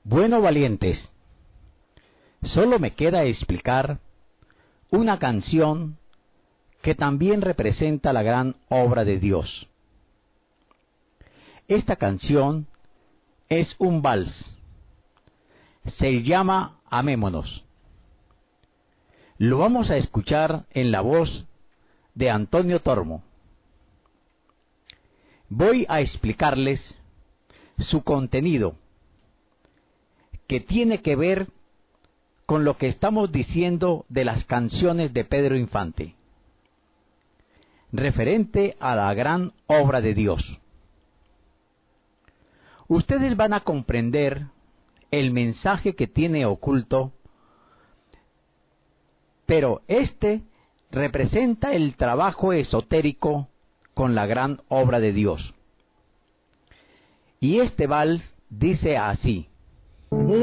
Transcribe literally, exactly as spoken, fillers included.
Bueno, valientes, solo me queda explicar una canción que también representa la gran obra de Dios. Esta canción es un vals. Se llama Amémonos. Lo vamos a escuchar en la voz de Antonio Tormo. Voy a explicarles su contenido, que tiene que ver con lo que estamos diciendo de las canciones de Pedro Infante, referente a la gran obra de Dios. Ustedes van a comprender el mensaje que tiene oculto, pero este representa el trabajo esotérico con la gran obra de Dios. Y este vals dice así: